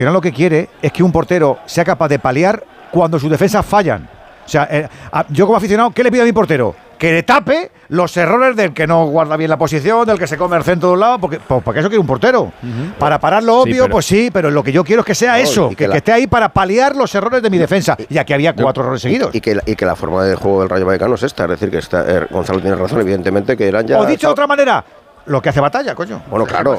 Girona lo que quiere es que un portero sea capaz de paliar cuando sus defensas fallan. O sea, yo como aficionado, ¿qué le pido a mi portero? Que le tape los errores del que no guarda bien la posición, del que se come el centro de un lado, porque eso quiere un portero. Para parar lo obvio, pues sí, pero lo que yo quiero es que sea eso, que esté ahí para paliar los errores de mi defensa. Y aquí había 4 errores seguidos. Y que la forma de juego del Rayo Vallecano es esta, es decir, que Gonzalo tiene razón, evidentemente, que eran ya... O dicho de otra manera, lo que hace Batalla, coño. Bueno, claro,